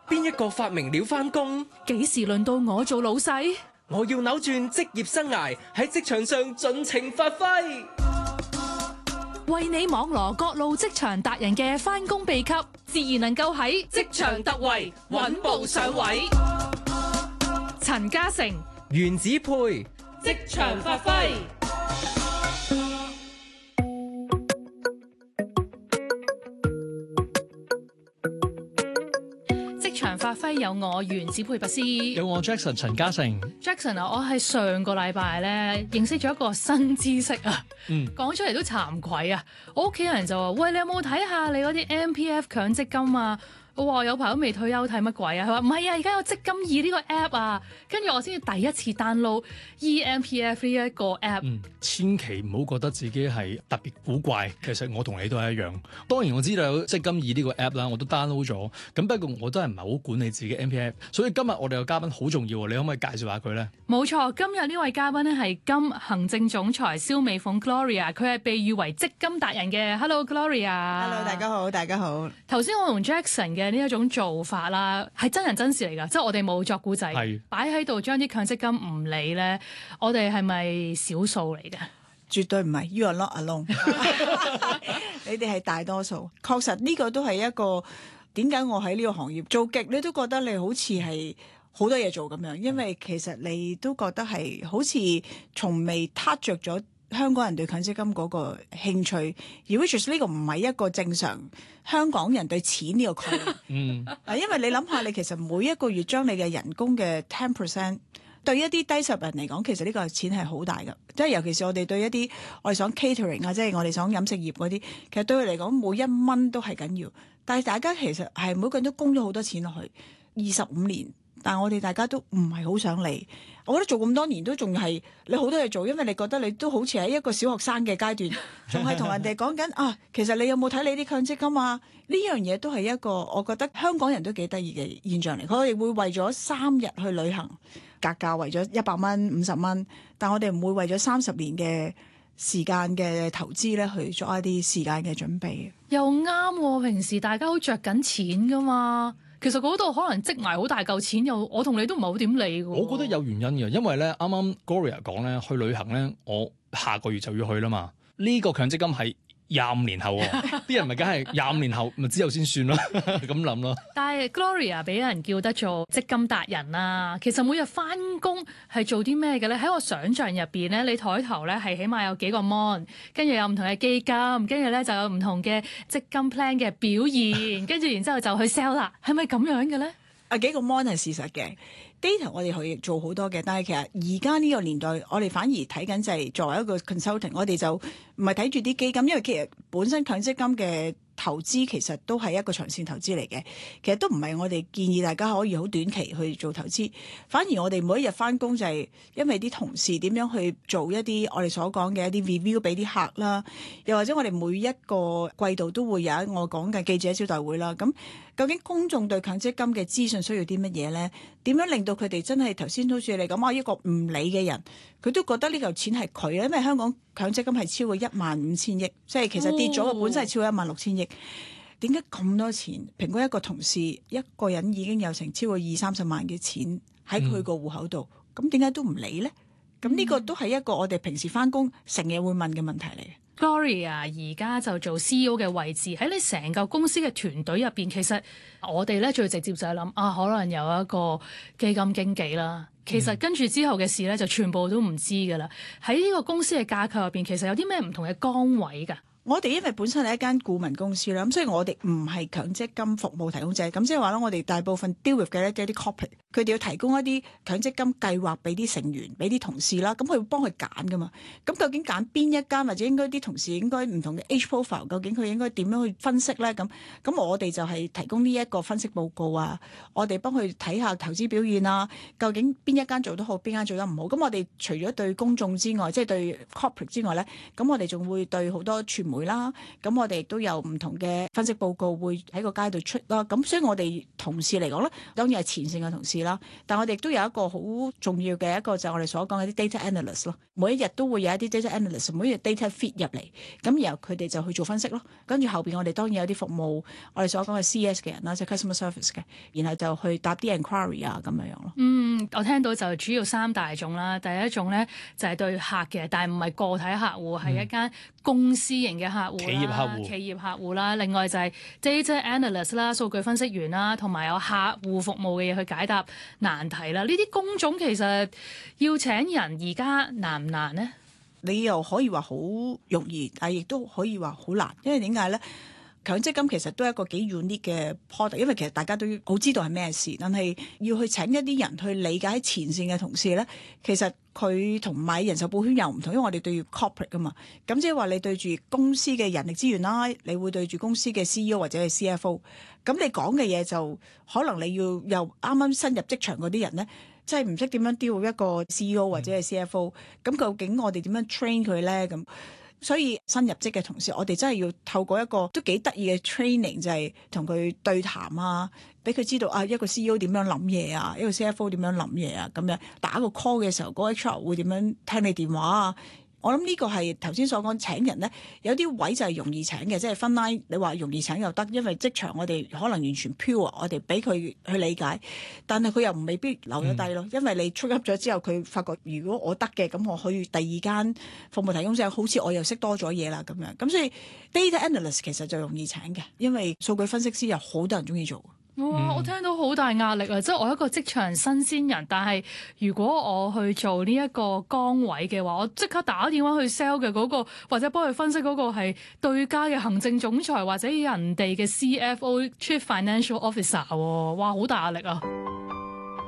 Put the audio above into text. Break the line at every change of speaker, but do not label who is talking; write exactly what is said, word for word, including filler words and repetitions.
邊一個發明了返工？
幾時輪到我做老細？
我要扭轉職業生涯，喺職場上盡情發揮。
為你網羅各路職場達人嘅返工秘笈，自然能夠喺職場突圍，穩步上位。陳嘉誠、
原子配
職場發揮。職場發揮有我原子配拔師，
有我 Jackson 陳嘉誠。
Jackson 啊，我係上個禮拜咧認識咗一個新知識啊，
嗯，
講出嚟都慚愧啊！我屋企人就話：喂，你有冇睇下你嗰啲 M P F 強積金啊？我話有排都未退休，睇乜鬼啊？佢話唔係啊，而家有積金易呢個 app 啊，跟住我先至第一次 download E M P F 呢一個 app。
嗯，千祈唔好覺得自己係特別古怪，其實我同你都係一樣。當然我知道有積金易呢個 app 啦，我都 download 咗。咁不過我都係唔係好管理自己 M P F， 所以今日我哋嘅嘉賓好重要，你可唔可以介紹下佢咧？
冇錯，今日呢位嘉賓咧係金行政總裁蕭美鳳 Gloria， 佢係被譽為積金達人嘅。Hello Gloria。
Hello， 大家好，大家好。
頭先我同 Jackson 嘅呢一種做法啦，係真人真事嚟㗎，即係我哋冇作古仔，擺喺度將啲強積金唔理咧，我哋係咪少數嚟嘅？
絕對唔係 ，You are not alone 。你哋係大多數，確實呢個都係一個點解我喺呢個行業做極，你都覺得你好似係好多嘢做咁樣，因為其實你都覺得係好似從未撻着咗香港人對強積金嗰個興趣，而 which is 呢個唔係一個正常香港人對錢呢個概念。
嗯，
啊，因為你諗下，你其實每一個月將你嘅人工嘅 ten percent， 對一啲低收入人嚟講，其實呢個錢係好大㗎。即係尤其是我哋對一啲我哋想 catering 啊，即係我哋想飲食業嗰啲，其實對佢嚟講每一蚊都係緊要。但係大家其實係每個人都供咗好多錢落去，二十五年。但係我哋大家都唔係好想嚟，我覺得做咁多年都仲係你好多嘢做，因為你覺得你都好似喺一個小學生嘅階段，仲係同人哋講緊啊，其實你有冇睇你啲強積金啊？呢樣嘢都係一個我覺得香港人都幾得意嘅現象嚟。佢哋會為咗三日去旅行，格價為咗一百蚊、五十蚊，但我哋唔會為咗三十年嘅時間嘅投資咧去做一啲時間嘅準備。
又啱喎，平時大家好着緊錢噶嘛。其實嗰度可能積埋好大嚿錢，又我同你都唔係好點理㗎。
我覺得有原因嘅，因為咧啱啱 Gloria 講咧去旅行咧，我下個月就要去啦嘛。呢、這個強積金係廿五年後喎，啲人咪梗係廿五年後咪之後先算咯，咁諗咯。
但係 Gloria 俾人叫得做積金達人啊，其實每日翻工係做啲咩嘅咧？喺我想像入邊咧，你枱頭咧係起碼有幾個 mon， 跟住有唔同嘅基金，跟住咧就有唔同嘅積金 plan 嘅表現，跟住然之後就去 sell 啦，係咪咁樣嘅咧？
啊幾個 mon 係事實嘅 data， 我哋可以做好多嘅，但係其實而家呢個年代，我哋反而睇緊就係作為一個 consulting， 我哋就唔係睇住啲基金，因為其實本身強積金嘅投資其實都係一個長線投資嚟嘅，其實都唔係我哋建議大家可以好短期去做投資，反而我哋每一日翻工就係因為啲同事點樣去做一啲我哋所講嘅一啲 review 俾啲客啦，又或者我哋每一個季度都會有我講嘅記者招待會啦。咁究竟公眾對強積金嘅資訊需要啲乜嘢咧？點樣令到佢哋真係頭先好似你咁啊，一個唔理嘅人，佢都覺得呢嚿錢係佢咧，因為香港強積金係超過一萬五千億，即係其實跌咗嘅本身係超過一萬六千億。點解咁多錢？平均一個同事一個人已經有成超過二三十萬嘅錢喺佢個戶口度，咁點解都唔理咧？咁呢個都係一個我哋平時翻工成日會問嘅問題嚟嘅。
Gloria 而家就做 C E O 嘅位置，喺你成個公司嘅團隊入邊，其實我哋咧最直接就係諗啊，可能有一個基金經紀啦。其實跟住之後嘅事咧，就全部都唔知㗎啦。喺呢個公司嘅架構入邊，其實有啲咩唔同嘅崗位㗎？
我哋因為本身係一間顧問公司啦，咁所以我哋唔係強積金服務提供者，咁即係話咧，我哋大部分 deal with 嘅咧即係啲 corporate，佢哋要提供一啲強積金計劃俾啲成員、俾啲同事啦，咁佢會幫佢揀噶嘛。咁究竟揀邊一間，或者應該啲同事應該唔同嘅 age profile， 究竟佢應該點樣去分析咧？咁咁我哋就係提供呢一個分析報告啊，我哋幫佢睇下投資表現啊，究竟邊一間做得好，邊間做得唔好。咁我哋除咗對公眾之外，即係對 corporate 之外咧，咁我哋仲會對好多傳傳媒啦，咁我哋亦都有唔同嘅分析報告會喺個街度出啦。咁所以我哋同事嚟講咧，當然係前線嘅同事啦，但我哋亦都有一個好重要嘅一個就係我哋所講嘅啲 data analyst 咯。每一日都會有一啲 data analyst，每一日 data feed 入嚟，咁然後佢哋就去做分析咯。跟住後邊我哋當然有啲服務，我哋所講嘅 C S 嘅人啦，即係 customer service 嘅，然後就去答啲 enquiry 啊咁樣樣咯。
嗯，我聽到就主要三大種啦。第一種咧就係對客嘅，但係唔係個體客戶，係、嗯、一間公司型嘅客戶啦，
企業客戶，
企業客戶啦。另外就係 data analyst 啦，數據分析員啦，同埋有客戶服務嘅嘢去解答難題啦。呢啲工種其實要請人而家難唔難呢？
你又可以話好容易，但係亦都可以話好難，因為點解咧？強積金其實都係一個幾 unique 嘅 product，因為其實大家都好知道係咩事，但係要去請一啲人去理解前線嘅同事咧，其實佢同買人壽保險又唔同，因為我哋對住 corporate 噶嘛，咁即係話你對住公司嘅人力資源啦，你會對住公司嘅 C E O 或者係 C F O， 咁你講嘅嘢就可能你要又啱啱新入職場嗰啲人咧，即係唔識點樣 deal 一個 C E O 或者係 C F O，咁、嗯、究竟我哋點樣 train 佢咧咁？所以新入職嘅同事，我哋真係要透過一個都幾得意嘅 training，就係同佢對談啊，俾佢知道啊一個 C E O 點樣諗嘢啊，一個 C F O 點樣諗嘢啊，咁樣打個 call 嘅時候，嗰個 H R 會點樣聽你電話啊？我諗呢個係頭先所講請人咧，有啲位就係容易請嘅，即係分 line 你話容易請又得，因為職場我哋可能完全 pure，我哋俾佢去理解，但係佢又唔未必留咗低咯，嗯、因為你出級咗之後，佢發覺如果我得嘅，咁我去第二間服務提供者，好似我又識多咗嘢啦咁樣，咁所以 data analyst 其實就容易請嘅，因為數據分析師有好多人中意做。
哇！我聽到好大壓力啊！即係我一個職場新鮮人，但係如果我去做呢一個崗位嘅話，我即刻打電話去 sell 嘅嗰個，或者幫佢分析嗰個係對家嘅行政總裁或者人哋嘅 C F O Chief Financial Officer，哇！好大壓力啊！